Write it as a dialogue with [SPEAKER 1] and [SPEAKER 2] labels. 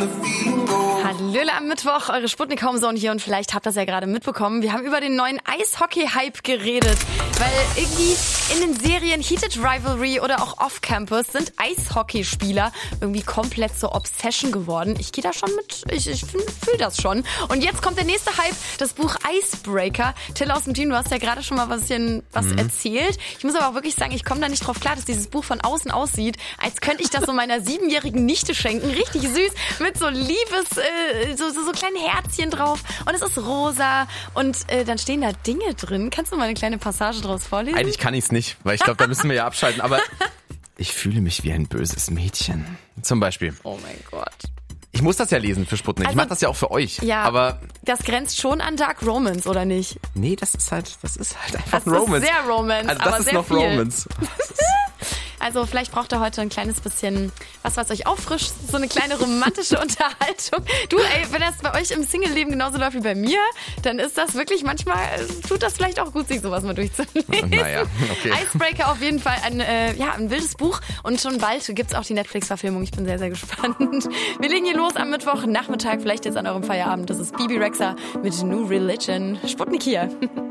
[SPEAKER 1] Hallöle am Mittwoch, eure Sputnik Homezone hier und vielleicht habt ihr das ja gerade mitbekommen. Wir haben über den neuen Eishockey-Hype geredet, weil irgendwie in den Serien Heated Rivalry oder auch Off-Campus sind Eishockeyspieler irgendwie komplett zur Obsession geworden. Ich gehe da schon mit, ich fühle das schon. Und jetzt kommt der nächste Hype, das Buch Icebreaker. Till aus dem Team, du hast ja gerade schon mal was erzählt. Ich muss aber auch wirklich sagen, ich komme da nicht drauf klar, dass dieses Buch von außen aussieht, als könnte ich das so meiner 7-jährigen Nichte schenken. Richtig süß, mit so so kleinen Herzchen drauf und es ist rosa und dann stehen da Dinge drin. Kannst du mal eine kleine Passage draus vorlesen?
[SPEAKER 2] Eigentlich kann ich es nicht, weil ich glaube, da müssen wir ja abschalten, aber ich fühle mich wie ein böses Mädchen. Zum Beispiel.
[SPEAKER 1] Oh mein Gott.
[SPEAKER 2] Ich muss das ja lesen für Sputnik. Ich mache das ja auch für euch.
[SPEAKER 1] Ja,
[SPEAKER 2] aber
[SPEAKER 1] das grenzt schon an Dark Romance, oder nicht?
[SPEAKER 2] Nee, das ist halt einfach Romance.
[SPEAKER 1] Das ist sehr Romance,
[SPEAKER 2] also das
[SPEAKER 1] aber
[SPEAKER 2] ist
[SPEAKER 1] sehr
[SPEAKER 2] noch
[SPEAKER 1] viel.
[SPEAKER 2] Romance.
[SPEAKER 1] Also vielleicht braucht ihr heute ein kleines bisschen was euch auffrischt, so eine kleine romantische Unterhaltung. Du, wenn das bei euch im Single-Leben genauso läuft wie bei mir, dann ist das wirklich manchmal, tut das vielleicht auch gut, sich sowas mal durchzulesen.
[SPEAKER 2] Naja, okay.
[SPEAKER 1] Icebreaker auf jeden Fall ein wildes Buch und schon bald gibt's auch die Netflix-Verfilmung. Ich bin sehr, sehr gespannt. Wir legen hier los am Mittwochnachmittag, vielleicht jetzt an eurem Feierabend. Das ist Bibi Rexha mit New Religion. Sputnik hier.